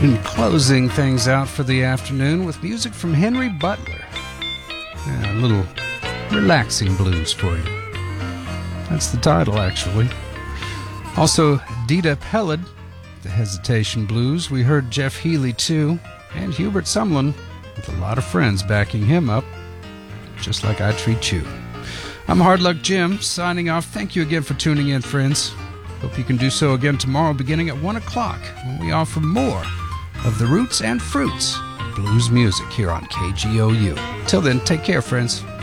And closing things out for the afternoon with music from Henry Butler. A little relaxing blues for you. That's the title, actually. Also, Dita Pellet, the Hesitation Blues. We heard Jeff Healey, too, and Hubert Sumlin, with a lot of friends backing him up, just like I treat you. I'm Hard Luck Jim, signing off. Thank you again for tuning in, friends. Hope you can do so again tomorrow, beginning at 1 o'clock, when we offer more of the roots and fruits of blues music here on KGOU. Till then, take care, friends.